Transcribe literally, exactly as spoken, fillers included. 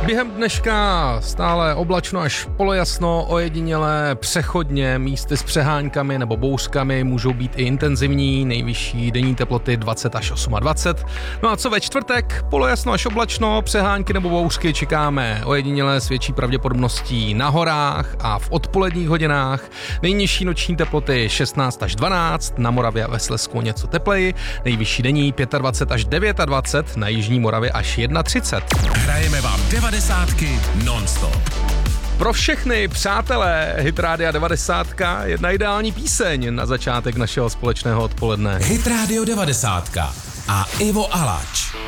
Během dneška stále oblačno až polojasno, ojedinělé přechodně místy s přeháňkami nebo bouřkami můžou být i intenzivní, nejvyšší denní teploty dvacet až dvacet osm. No a co ve čtvrtek? Polojasno až oblačno, přehánky nebo bouřky čekáme ojedinělé s větší pravděpodobností na horách a v odpoledních hodinách. Nejnižší noční teploty šestnáct až dvanáct, na Moravě a ve Slezsku něco tepleji, nejvyšší denní dvacet pět až dvacet devět, na jižní Moravě až třicet jedna. Hrajeme vám devadesátky non-stop. Pro všechny přátelé Hit Rádia devadesát jedna ideální píseň na začátek našeho společného odpoledne. Hit Rádio devadesát a Ivo Alač.